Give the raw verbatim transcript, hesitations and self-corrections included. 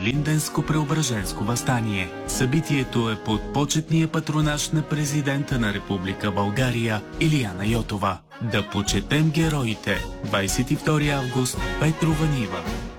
Илинденско-Преображенско въстание. Събитието е под почетния патронаж на президента на Република България Илияна Йотова. Да почетем героите. двадесет и втори август, Петрова нива.